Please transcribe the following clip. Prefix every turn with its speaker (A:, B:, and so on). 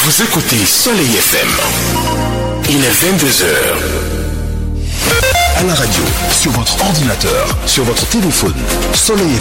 A: Vous écoutez Soleil FM. Il est 22h. À la radio, sur votre ordinateur, sur votre téléphone, Soleil